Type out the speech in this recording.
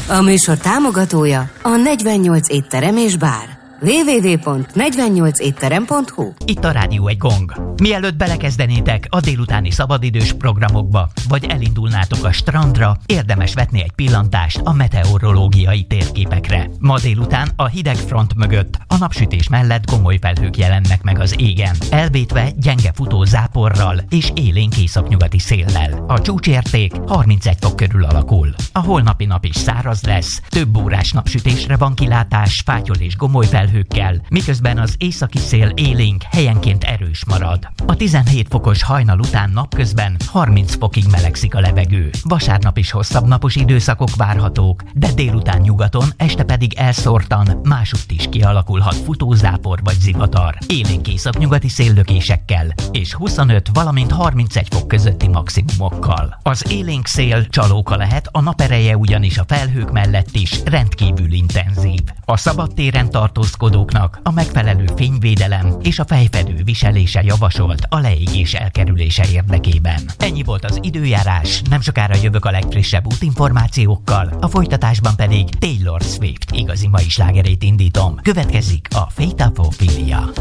A műsor támogatója a 48 étterem és bár. www.48etterem.hu. Itt a Rádió egy Gong. Mielőtt belekezdenétek a délutáni szabadidős programokba, vagy elindulnátok a strandra, érdemes vetni egy pillantást a meteorológiai térképekre. Ma délután a hideg front mögött a napsütés mellett gomoly felhők jelennek meg az égen, elvétve gyenge futó záporral és élénk északnyugati széllel. A csúcsérték 31 fok körül alakul. A holnapi nap is száraz lesz, több órás napsütésre van kilátás, fátyol és gomoly felhőkkel, miközben az északi szél élénk, helyenként erős marad. A 17 fokos hajnal után napközben 30 fokig melegszik a levegő. Vasárnap is hosszabb napos időszakok várhatók, de délután nyugaton, este pedig elszórtan másutt is kialakulhat futózápor vagy zivatar. Élénk északnyugati széllökésekkel és 25, valamint 31 fok közötti maximumokkal. Az élénk szél csalóka lehet, a napereje ugyanis a felhők mellett is rendkívül intenzív. A szabadtéren tartózkodóknak a megfelelő fényvédelem és a fejfedő viselése javasolt a leégés elkerülése érdekében. Ennyi volt az időjárás, nem sokára jövök a legfrissebb útinformációkkal, a folytatásban pedig Taylor Swift igazi mai slágerét indítom. Következik a Fatal Filia.